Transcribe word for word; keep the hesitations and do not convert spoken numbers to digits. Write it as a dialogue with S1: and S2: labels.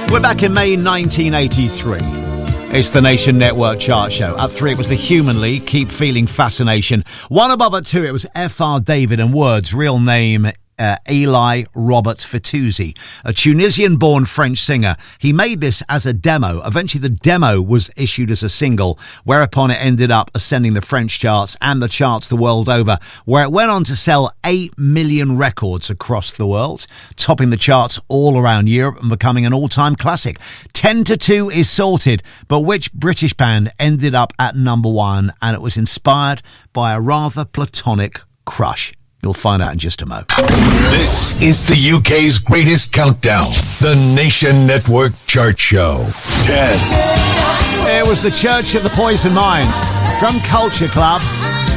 S1: We're back in May nineteen eighty-three. It's the Nation Network chart show. At three, it was the Human League, Keep Feeling Fascination. One above at two, it was F R David and Words, real name uh, Eli Robert Fitoussi, a Tunisian-born French singer. He made this as a demo. Eventually, the demo was issued as a single, whereupon it ended up ascending the French charts and the charts the world over, where it went on to sell eight million records across the world, topping the charts all around Europe and becoming an all-time classic. ten to two is sorted, but which British band ended up at number one? And it was inspired by a rather platonic crush. You'll find out in just a mo.
S2: This is the U K's greatest countdown, the Nation Network Chart Show. ten.
S1: It was the Church of the Poison Mind from Culture Club.